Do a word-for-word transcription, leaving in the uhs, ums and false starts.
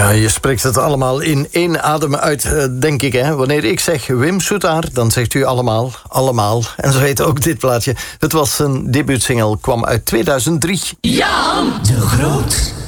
Ja, je spreekt het allemaal in één adem uit, uh, denk ik. Hè? Wanneer ik zeg Wim Soetaar, dan zegt u allemaal, allemaal. En zo heet ook dit plaatje. Het was zijn debuutsingle, kwam uit tweeduizend drie. Jan de Groot.